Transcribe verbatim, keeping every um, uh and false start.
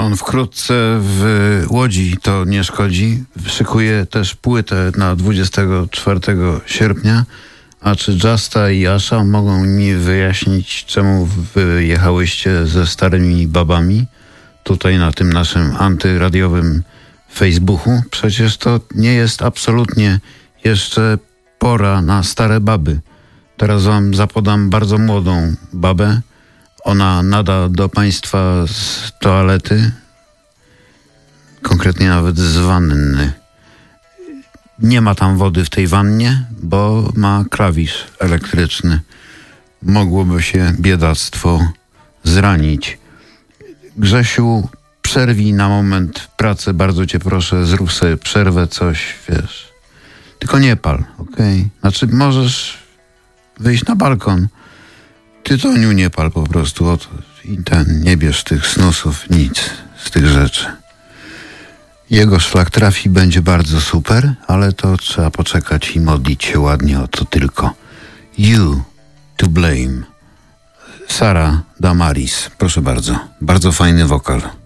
On wkrótce w Łodzi, to nie szkodzi, szykuje też płytę na dwudziestego czwartego sierpnia. A czy Justa i Asha mogą mi wyjaśnić, czemu wyjechałyście ze starymi babami tutaj na tym naszym antyradiowym Facebooku? Przecież to nie jest absolutnie jeszcze pora na stare baby. Teraz wam zapodam bardzo młodą babę. Ona nada do państwa z toalety, konkretnie nawet z wanny. Nie ma tam wody w tej wannie, bo ma klawisz elektryczny. Mogłoby się biedactwo zranić. Grzesiu, przerwij na moment pracę, bardzo cię proszę, zrób sobie przerwę, coś, wiesz. Tylko nie pal, okej? Okay? Znaczy możesz wyjść na balkon. Tytoniu nie pal po prostu, oto, i ten, nie bierz tych snusów, nic z tych rzeczy. Jego szlak trafi, będzie bardzo super, ale to trzeba poczekać i modlić się ładnie o to tylko. You to blame. Sara Damaris, proszę bardzo. Bardzo fajny wokal.